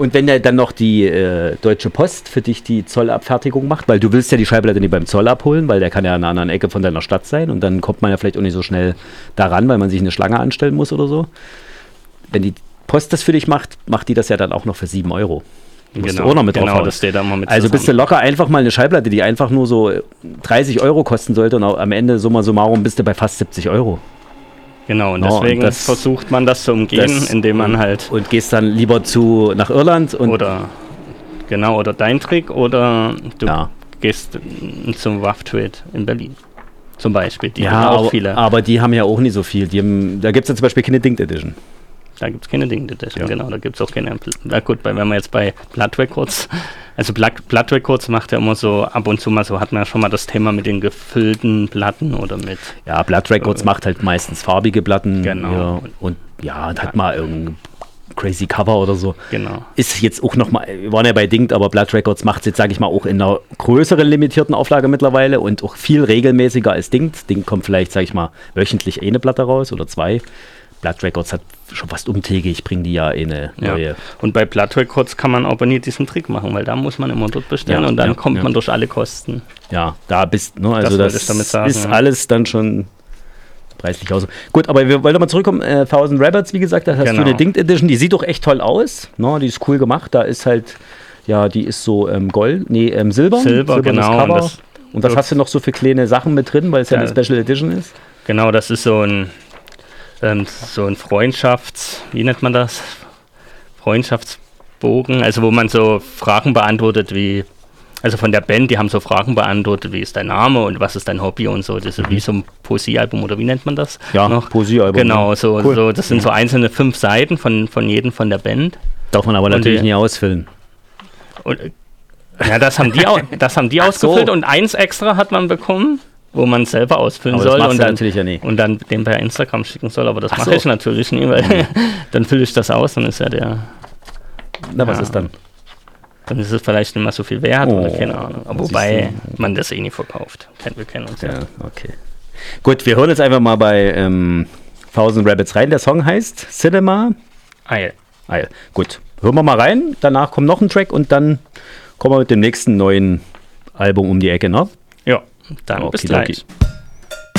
Und wenn dann noch die Deutsche Post für dich die Zollabfertigung macht, weil du willst ja die Schallplatte nicht beim Zoll abholen, weil der kann ja an einer anderen Ecke von deiner Stadt sein und dann kommt man ja vielleicht auch nicht so schnell daran, weil man sich eine Schlange anstellen muss oder so. Wenn die Post das für dich macht, macht die das ja dann auch noch für 7 Euro. Musst du auch noch mit drauf hauen. Das steht da mal mit also bist du locker einfach mal eine Schallplatte, die einfach nur so 30 Euro kosten sollte und am Ende summa summarum bist du bei fast 70 Euro. Genau, und deswegen versucht man das zu umgehen, indem man halt... Und gehst dann lieber nach Irland und... Oder dein Trick, oder du gehst zum WAF Trade in Berlin. Zum Beispiel, die haben auch viele. Aber die haben ja auch nicht so viel. Da gibt es ja zum Beispiel keine Dinged Edition. Da gibt es keine Dinged Edition, genau. Da gibt es auch keine... Na gut, wenn man jetzt bei Blood Records... Also Blood Records macht ja immer so, ab und zu mal so, hat man ja schon mal das Thema mit den gefüllten Platten oder mit... Ja, Blood Records macht halt meistens farbige Platten. Genau. Und hat mal irgendein crazy Cover oder so. Genau. Ist jetzt auch nochmal, wir waren ja bei Dinged, aber Blood Records macht es jetzt, sage ich mal, auch in einer größeren limitierten Auflage mittlerweile und auch viel regelmäßiger als Dinged. Dinged kommt vielleicht, sage ich mal, wöchentlich eine Platte raus oder 2. Blood Records hat schon fast umtägig, bringen die ja eine neue. Ja. Und bei Blood Records kann man aber nie diesen Trick machen, weil da muss man immer dort bestellen und dann kommt man durch alle Kosten. Ja, da bist du, ne, also das ist alles dann schon preislich aus. Gut, aber wir wollen mal zurückkommen. 1000 Rabbits, wie gesagt, da hast du eine Dinged Edition, die sieht doch echt toll aus. No, die ist cool gemacht. Da ist halt, die ist so Silber. Silber, genau. Cover. Und das hast du noch so für kleine Sachen mit drin, weil es ja eine Special Edition ist. Genau, das ist so ein wie nennt man das? Freundschaftsbogen, also wo man so Fragen beantwortet also von der Band, die haben so Fragen beantwortet, wie ist dein Name und was ist dein Hobby und so, das ist wie so ein Poesiealbum oder wie nennt man das? Ja, Poesiealbum. Genau, so das sind so einzelne 5 Seiten von jedem von der Band. Darf man aber natürlich nie ausfüllen. Das haben die ausgefüllt und 1 extra hat man bekommen, wo man selber ausfüllen soll und dann dem per Instagram schicken soll, aber das mache ich natürlich nie, weil dann fülle ich das aus, dann ist ja der... Na, was ist dann? Dann ist es vielleicht nicht mehr so viel wert oder keine Ahnung, aber wobei man das eh nie verkauft. Wir kennen uns ja. Okay. Gut, wir hören jetzt einfach mal bei 1000 Rabbits rein. Der Song heißt Cinema Isle. Gut, hören wir mal rein, danach kommt noch ein Track und dann kommen wir mit dem nächsten neuen Album um die Ecke, ne? Ja. Dann bis gleich.